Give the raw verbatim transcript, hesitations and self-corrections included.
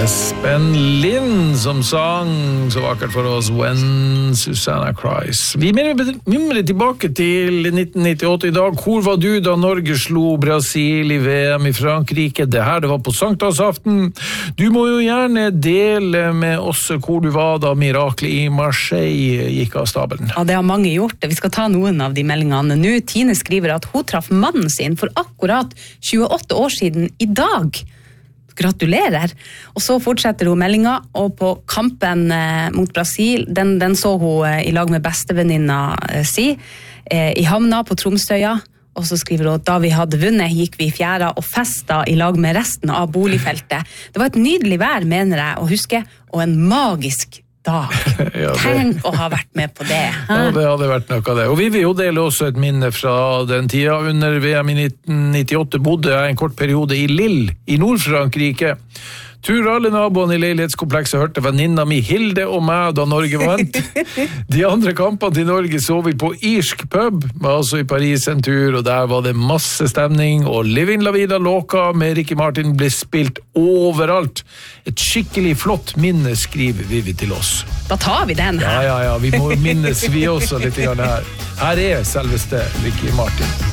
Espen Lind som sang så vakkert for oss When Susanna Cries. Vi mimrer tilbake til nitten nittiåtte i dag. Hvor var du da Norge slo Brasil i V M i Frankrike? Det her det var på Sankthansaften. Du må jo gjerne dele med oss hvor du var da miraklet i Marseille gikk av stabelen. Ja, det har mange gjort. Vi skal ta noen av de meldingene nå. Tine skriver at hun traff mannen sin for akkurat tjueåtte år siden i dag. Gratulerer. Og så fortsetter hun meldinga, og på kampen eh, mot Brasil, den, den så hun eh, i lag med bestevenninna eh, si, eh, i havna på Tromsøya, og så skriver hun at da vi hadde vunnet, gikk vi i fjæra og festa i lag med resten av boligfeltet. Det var et nydelig vær, mener jeg, å huske, og en magisk dag. Ja, tenk å ha vært med på det. Ha? Ja, det hadde vært noe av det. Og vi vil jo dele også et minne fra den tida. Under V M i nitten nittiåtte bodde jeg en kort periode i Lille, i Nord-Frankrike. Tror alle naboene i leilighetskomplekset hørte venninna mi Hilde og meg da Norge vant. De andre kampene til Norge så vi på irsk pub, var altså i Paris en tur, og der var det masse stemning, og Livin La Vida Loca med Ricky Martin ble spilt overalt. Et skikkelig flott minne skriver Vivi til oss. Da tar vi den her. Ja, ja, ja, vi må minnes vi også litt grann her. Her er selveste Ricky Martin.